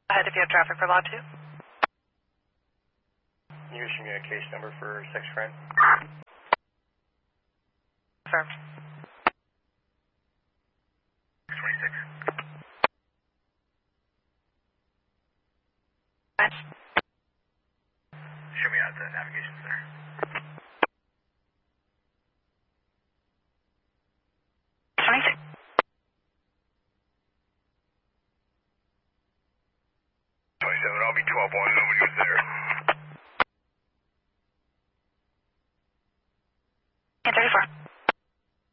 Ahead if you have traffic for lot 2. Can you issue me a case number for sex crime? Confirmed. 26. Nice. Show me out the navigation center. I'll be 12-1, nobody